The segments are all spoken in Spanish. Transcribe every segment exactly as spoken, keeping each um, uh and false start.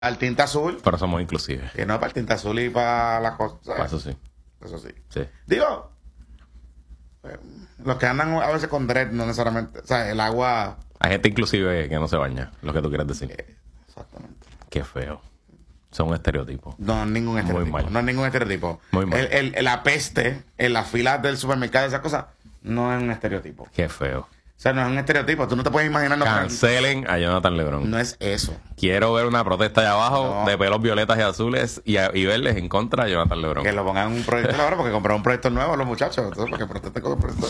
al tinta azul. Pero somos inclusivos. Que no para el tinta azul y para las cosas. Eso sí. Eso sí. Sí. Digo, eh, los que andan a veces con dread, no necesariamente. O sea, el agua. Hay gente inclusive que no se baña, lo que tú quieres decir. Eh, exactamente. Qué feo. Son un estereotipo. No es ningún estereotipo. Muy mal. No es ningún estereotipo. Muy mal. El, el, la peste en las filas del supermercado, esas cosas, no es un estereotipo. Qué feo. O sea, no es un estereotipo. Tú no te puedes imaginar. No, Cancelen a Jonathan LeBron. no es eso. Quiero ver una protesta allá abajo No. de pelos violetas y azules y, y verles en contra de Jonathan LeBron. Que lo pongan en un proyecto ahora porque compraron un proyecto nuevo los muchachos. Entonces, porque protesten con el proyecto.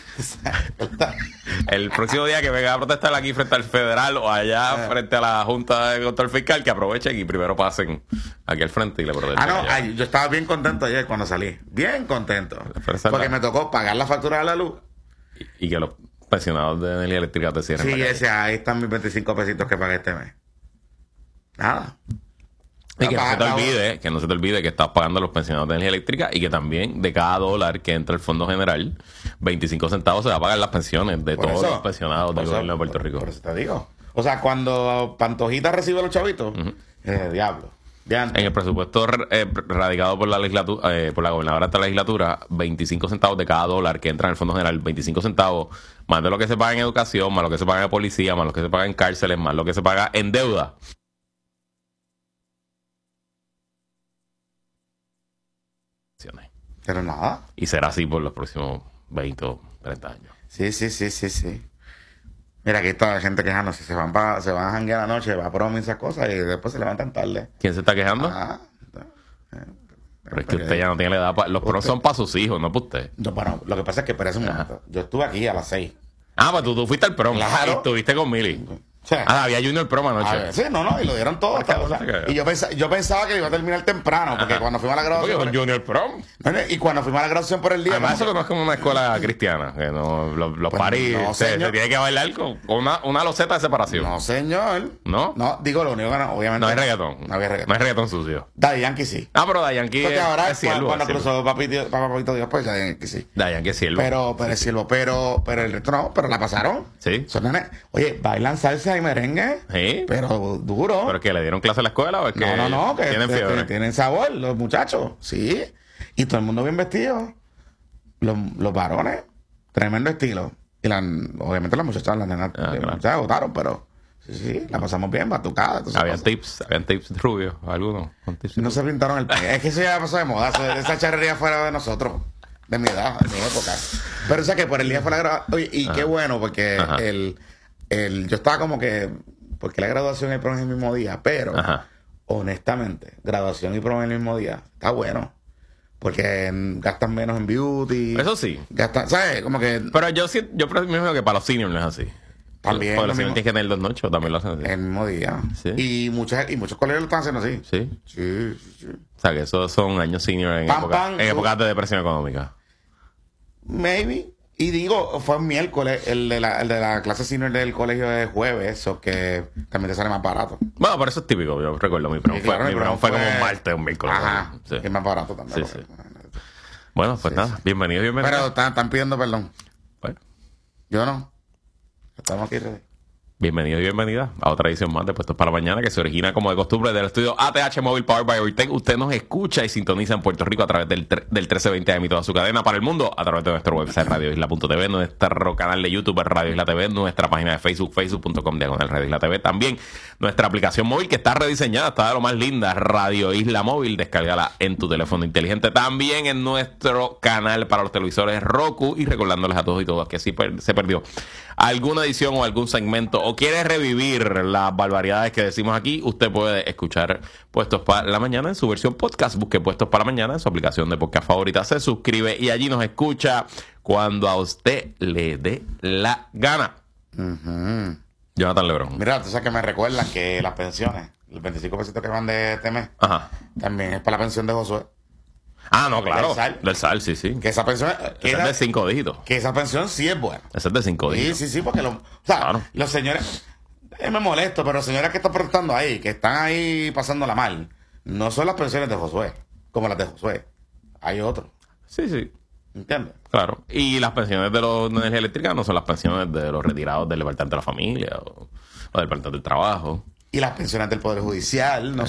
El próximo día que venga a protestar aquí frente al federal o allá frente a la Junta de Control Fiscal, que aprovechen y primero pasen aquí al frente y le protesten. Ah, no, allá. ay, yo estaba bien contento ayer cuando salí. Bien contento. Pero esa es Porque la- me tocó pagar la factura de la luz. Y, y que los pensionados de energía eléctrica te cierren Sí, la calle. ese, ahí están mis veinticinco pesitos que pagué este mes. Nada. Y que no se te Paga- olvide, que no se te olvide que estás pagando a los pensionados de energía eléctrica y que también de cada dólar que entra al Fondo General, veinticinco centavos se va a pagar las pensiones de Por todos eso, los pensionados por del eso, gobierno de Puerto por- Rico. Por eso te digo. O sea, cuando Pantojita recibe los chavitos, eh, diablo. Diantre. En el presupuesto eh, radicado por la legislatura, eh, por la gobernadora de esta legislatura, veinticinco centavos de cada dólar que entra en el Fondo General, veinticinco centavos, más de lo que se paga en educación, más lo que se paga en policía, más lo que se paga en cárceles, más lo que se paga en deuda. Pero nada. Y será así por los próximos veinte o treinta años. Sí, sí, sí, sí, sí. Mira, aquí está la gente quejándose. Se van, pa, se van a janguear anoche, va a prom y esas cosas y después se levantan tarde. ¿Quién se está quejando? Ah, Pero es que usted ya no tiene la edad. Pa... Los pros son para sus hijos, no para usted. no, bueno, lo que pasa es que espera un momento. Yo estuve aquí a las seis. Ah, pues tú, tú fuiste al prom. Claro. Y estuviste con Mili. O sea, Ah, había Junior Prom a anoche. ver, sí, no, no, y lo dieron todo. Ah, hasta- o sea, cabrón, y yo, pensa- yo pensaba que iba a terminar temprano, porque Ajá. cuando fuimos a la Oye, graduación. con Junior Prom. No, no, y cuando fuimos a la graduación por el día. Además, como- eso no es como una escuela cristiana. Que no, los los Pues paris no, se, señor. se tiene que bailar con con una, una loseta de separación. No, señor. ¿No? No, digo lo único que no, obviamente. No hay reggaetón. No había reggaetón. No hay reggaetón sucio. Daddy Yankee sí. Ah, pero Dayanqui Porque es, ahora es siervo. cuando es siervo. cruzó papito, papito Dios, pues Daddy Yankee sí. Dayanqui es siervo. Pero, pero es siervo, pero, pero el resto no, pero la pasaron. Sí. Son nenes. Oye, bailan salsa y merengue. Sí. Pero duro. ¿Pero que le dieron clase a la escuela o es que no, no, no, que, tienen que- fiebre? que tienen sabor los muchachos. Sí. Y todo el mundo bien vestido. Los, los varones. Tremendo estilo. Y la, obviamente las muchachas, las nenas, Ah, las claro. muchachas votaron, pero sí, sí, la pasamos bien, batucada. todas esas Habían cosas. tips, habían tips rubios, algunos. Con tips No se pintaron el pelo. Es que eso ya pasó de moda. eso- esa charrería fuera de nosotros. De mi edad, de mi época. Pero o sea que por el día fue la graduación. Oye, y qué bueno, porque Ajá. el, el, yo estaba como que. Porque la graduación y el prom es el mismo día. Pero, Ajá. honestamente, graduación y prom el mismo día. Está bueno. Porque mm, gastan menos en beauty. Eso sí. Gastan, ¿sabes? Como que. Pero yo sí, yo prefiero que para los seniors no es así. También Porque lo los seniors mismo. tienen que tener dos noches, o también lo hacen así. El mismo día. Sí. Y, muchas, y muchos colegios lo están haciendo así. Sí. Sí, sí, sí. O sea, que esos son años senior en, Pam, época, pam, en tú- épocas de depresión económica. Maybe. Y digo, fue miércoles, el de la, el de la clase senior del colegio de jueves, eso que también te sale más barato. Bueno, pero eso es típico. Yo recuerdo mi prom. Sí, fue, claro, mi mi prom prom fue fue- como un martes, un miércoles. Ajá, Sí. es más barato también. Sí, porque- Bueno, pues nada. Bienvenido, bienvenido. Pero están, están pidiendo perdón. Bueno, Yo no. Estamos aquí ready. bienvenido y bienvenida a otra edición más de Puestos para Mañana, que se origina como de costumbre del estudio A T H Móvil Powered by Ortec. Usted nos escucha y sintoniza en Puerto Rico a través del, tre- del trece veinte A M y toda su cadena para el mundo, a través de nuestro website radio isla punto t v, nuestro canal de YouTube Radio Isla T V, nuestra página de Facebook, facebook punto com diagonal Radio Isla T V, también nuestra aplicación móvil que está rediseñada, está de lo más linda, Radio Isla Móvil, descárgala en tu teléfono inteligente, también en nuestro canal para los televisores Roku, y recordándoles a todos y todas que si per- se perdió alguna edición o algún segmento o quiere revivir las barbaridades que decimos aquí, usted puede escuchar Puestos para la Mañana en su versión podcast. Busque Puestos para la Mañana en su aplicación de podcast favorita, se suscribe y allí nos escucha cuando a usted le dé la gana. Ujú. Jonathan LeBron. Mira, tú sabes que me recuerdan que las pensiones, los veinticinco pesitos que van de este mes, Ajá. también es para la pensión de Josué. Ah, no, claro. Del SAL. Del SAL, sí, sí. Que esa pensión, que, Ese es esa- de cinco dígitos. que esa pensión sí es buena. Ese es de cinco Sí, dígitos. sí, sí, porque lo, o sea, Claro. los señores, eh, me molesto, pero los señores que están protestando ahí, que están ahí pasándola mal, no son las pensiones de Josué, como las de Josué. Hay otros, Sí, sí. ¿entiendes? Claro. Y las pensiones de los de energía eléctrica no son las pensiones de los retirados del Departamento de la Familia o, o del Departamento del Trabajo. y las pensiones del Poder Judicial no